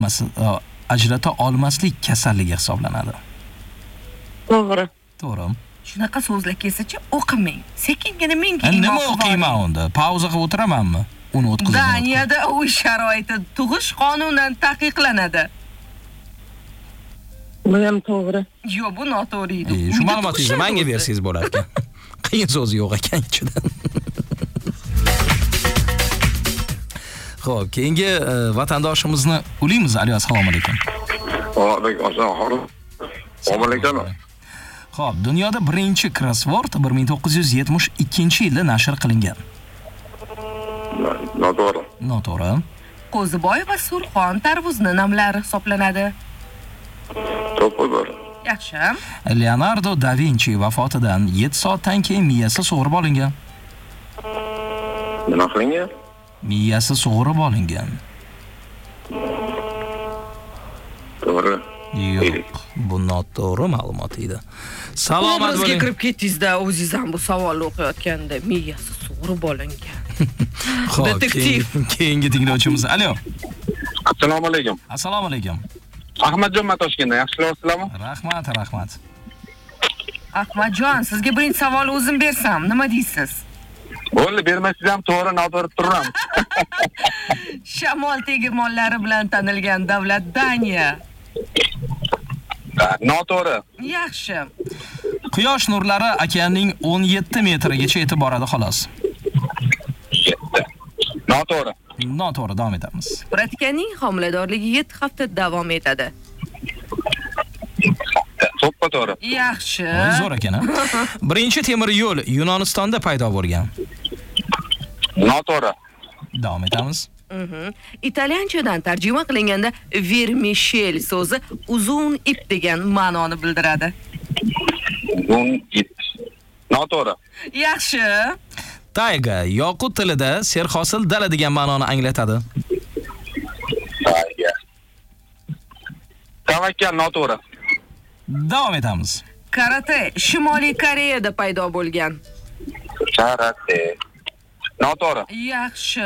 ajrata olmaslik kasalligi hisoblanadi. To'g'ri. To'g'ri. Shunaqa so'zlar kelsa-chi, o'qimang. Sekingina menga Nima o'qiyman unda? Pauza qilib o'tiramanmi? Uni o'tkazib. Daniyada uy sharoiti tug'ish qonunan taqiqlanadi. Bu ham to'g'ri. Yo'q, bu noto'g'ri edi. Shu ma'lumotingizni menga bersangiz bo'lar ekan. Qiyin so'z yo'q ekan ichida. Xo'p, keyingi vatandoshimizni ulaymiz. Alo, assalomu alaykum. Va alaykum assalom. Assalomu alaykum. Xo'p, dunyoda birinchi crossword 1972-yilda nashr qilingan. Noto'g'ri. Noto'g'ri. Qo'ziboy va Surxon tarvuzni nomlari hisoblanadi. To'g'ri. Yaxshi. Leonardo da Vinci vafotidan 7 soatdan keyin miyasi sug'urib olingan. Nima qilingan? Miyasi sug'urib olingan. To'g'ri. Yo'q, bu noto'g'ri ma'lumot edi. Salomat O'zga bo'ling. kirib ketdingizda, o'zingiz ham bu savolni o'qiyotganda miyasi sug'urib olingan. Xo'p, Detektiv. keyingi tinglovchimiz. Alo. Assalomu alaykum. Assalomu alaykum. Ahmadjon Matoshkindan yaxshilarsizlarmi? Rahmat. Ahmadjon, sizga birinchi savolni o'zim bersam, nima deysiz? Bo'ldi, bermasangiz ham to'g'ri noto'g'ri turaman. Shamol tegirmonlari bilan tanilgan davlat Daniya. Noto'g'ri. Yaxshi. Quyosh nurlari okeanning 17 metrigacha yetib boradi xolos. Noto'g'ri. Noto'g'ri, davom etamiz. Bratikaning homiladorligi 7 hafta davom etadi. To'g'ri. Yaxshi. Zo'r ekan. Birinchi temir yo'l Yunonistonda paydo bo'lgan. Noto'g'ri. Davom etamiz. Italyanchadan tarjima qilinganda vermishel so'zi uzun ip degan ma'noni bildiradi. Uzun ip. Noto'g'ri. Yaxshi. Tayga yoqut tilida serhosil dala degan ma'noni anglatadi. Tayga. Tavakkal noto'g'ri. Davom etamiz. Karate Shimoliy Koreyada paydo bo'lgan. Karate. Noto'g'ri. Yaxshi.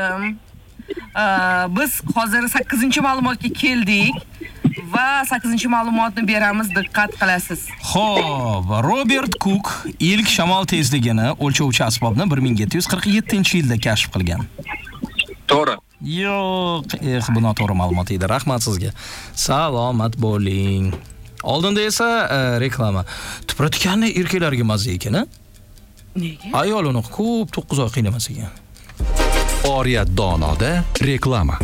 Biz hozir 8-ma'lumotga keldik va 8-ma'lumotni beramiz, diqqat qilasiz. Xo'p, Robert Cook ilk shamol tezligini o'lchovchi asbobni 1747-yilda kashf qilgan. To'g'ri. Yo'q, bu noto'g'ri ma'lumot edi. Rahmat sizga. Salomat bo'ling. Oldinda esa reklama. Tupratikanni erkaklarga mazza ekan-a? Nega? Ayol uni ko'p 9 oy qiynamas ekan. Oriyat donoda reklama.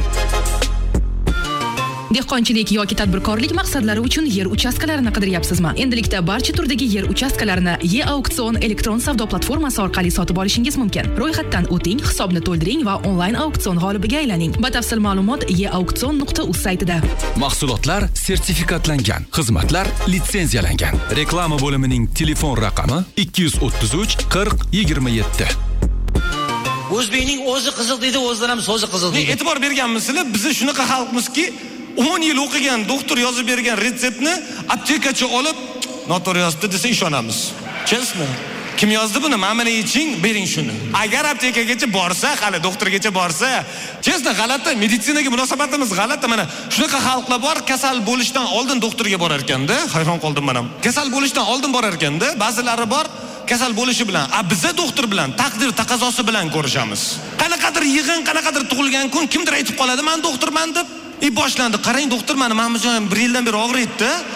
Dehqonchilik yoki tadbirkorlik maqsadlari uchun yer uchastkalarini qidiryapsizmi? Endilikda barcha turdagi yer uchastkalarini E-auksion elektron savdo platformasi orqali sotib olishingiz mumkin. Ro'yxatdan o'ting, hisobni to'ldiring va onlayn auksion g'olibiga aylaning. Batafsil ma'lumot eauksion.uz saytida. Mahsulotlar sertifikatlangan, xizmatlar litsenziyalangan. Reklama bo'limining telefon raqami 233 40 27. O'zbekning o'zi qiziq deydi, o'zidan ham so'zi qiziq deydi. E'tibor berganmisizlar? Biz shunaqa xalqmizki, 10 yil o'qigan doktor yozib bergan retseptni aptekachi olib, noto'g'ri yozdi desa ishonamiz. Chesmi? Kim yozdi buni? Mana iching, bering shuni. Agar aptekagacha borsa, hali doktorgacha borsa, chesmi g'alati, meditsinaga munosabatimiz g'alati. Mana shunaqa xalqlar bor, kasal bo'lishdan oldin doktorga borar ekanda, hayron qoldim men ham. Kasal bo'lishdan oldin borar ekanda, ba'zilari bor kasal bo'lishi bilan, biza doktor bilan taqdir taqozosi bilan ko'rishamiz. Qanaqadir yig'in, qanaqadir tug'ilgan kun kimdir aytib qoladi, men doktorman deb. Boshlandi. Qarang doktor, meni Mahmudjon 1 yildan beri og'riydi.